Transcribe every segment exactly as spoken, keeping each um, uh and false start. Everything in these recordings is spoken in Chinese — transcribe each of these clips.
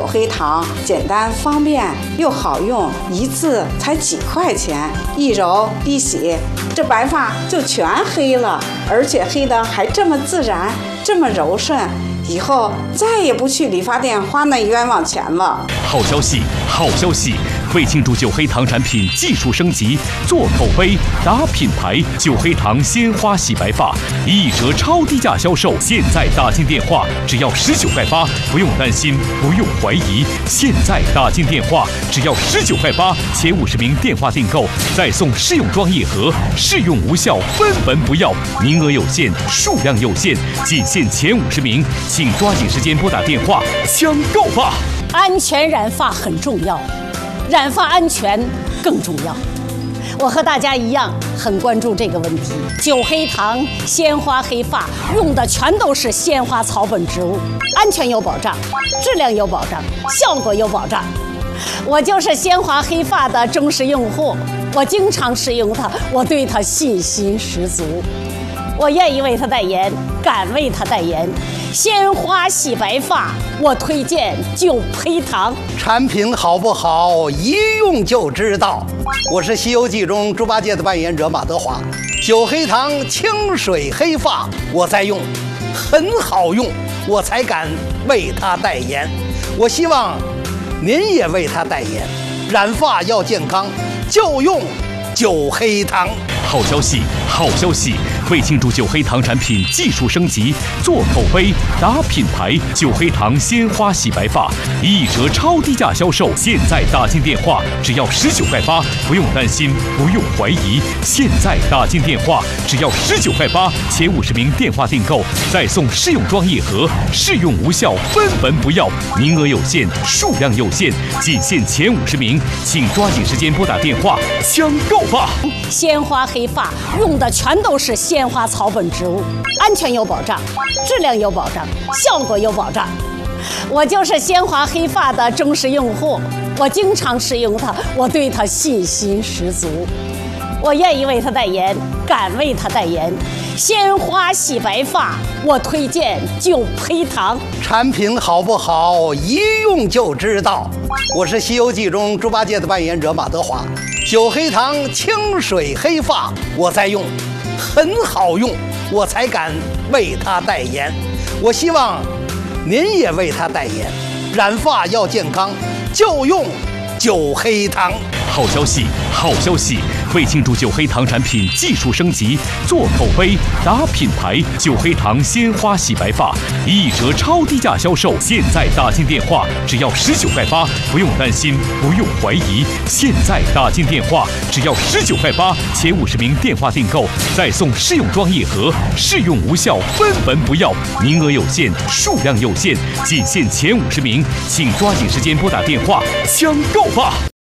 黑糖简单方便又好用，一次才几块钱，一揉一洗，这白发就全黑了，而且黑的还这么自然，这么柔顺。以后再也不去理发店花那冤枉钱了。 好消息，好消息！为庆祝九黑糖产品技术升级，做口碑打品牌，九黑糖鲜花洗白发一折超低价销售，现在打进电话只要十九块八，不用担心，不用怀疑，现在打进电话只要十九块八，前五十名电话订购再送试用装一盒，试用无效分文不要，名额有限，数量有限，仅限前五十名，请抓紧时间拨打电话抢购吧！ 安全染发很重要，染发安全更重要。我和大家一样很关注这个问题。九黑糖鲜花黑发用的全都是鲜花草本植物，安全有保障，质量有保障，效果有保障。我就是鲜花黑发的忠实用户，我经常使用它，我对它信心十足。我愿意为它代言，敢为它代言。鲜花洗白发，我推荐九黑糖。 产品好不好，一用就知道。我是《西游记》中猪八戒的扮演者马德华。九黑糖清水黑发，我在用，很好用，我才敢为它代言。我希望您也为它代言。染发要健康，就用九黑糖。 好消息，好消息！为庆祝九黑糖产品技术升级，做口碑打品牌，九黑糖鲜花洗白发一折超低价销售，现在打进电话只要十九块八，不用担心，不用怀疑，现在打进电话只要十九块八，前五十名电话订购再送试用装一盒，试用无效分文不要，名额有限，数量有限，仅限前五十名，请抓紧时间拨打电话抢购吧！ 鲜花黑发用的全都是鲜花草本植物，安全有保障，质量有保障，效果有保障。我就是鲜花黑发的忠实用户，我经常使用它，我对它信心十足。我愿意为它代言，敢为它代言。鲜花洗白发，我推荐九黑糖。 产品好不好，一用就知道。我是《西游记》中猪八戒的扮演者马德华。九黑糖清水黑发，我在用，很好用，我才敢为它代言。我希望您也为它代言。染发要健康，就用九黑糖。 好消息，好消息！为庆祝九黑糖产品技术升级，做口碑打品牌，九黑糖鲜花洗白发一折超低价销售，现在打进电话只要十九块八，不用担心，不用怀疑，现在打进电话只要十九块八，前五十名电话订购再送试用装一盒，试用无效分文不要，名额有限，数量有限，仅限前五十名，请抓紧时间拨打电话抢购吧！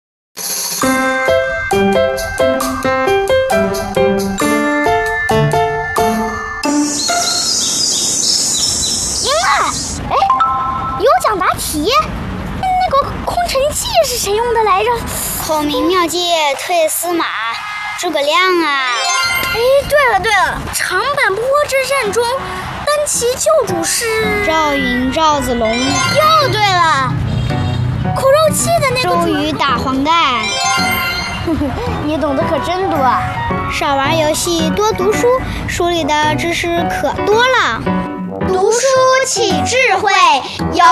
题，那个空城计是谁用的来着？ 孔明妙计退司马，诸葛亮啊！ 哎，对了对了，长坂坡之战中，单骑救主是赵云、赵子龙。 又对了，口肉计的那个周瑜打黄盖。 你懂得可真多。 少玩游戏，多读书，书里的知识可多了。 读书起智慧，有